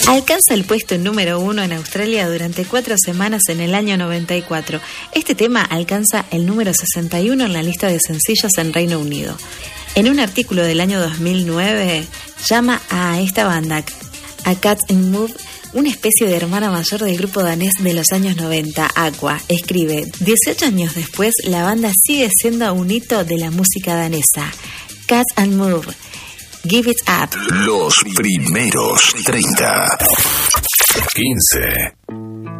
Alcanza el puesto número 1 en Australia durante 4 semanas en el año 94. Este tema alcanza el número 61 en la lista de sencillos en Reino Unido. En un artículo del año 2009, llama a esta banda, a Cats and Move, una especie de hermana mayor del grupo danés de los años 90, Aqua. Escribe, 18 años después, la banda sigue siendo un hito de la música danesa. Cats and Move, Give It Up. Los primeros 30. 15.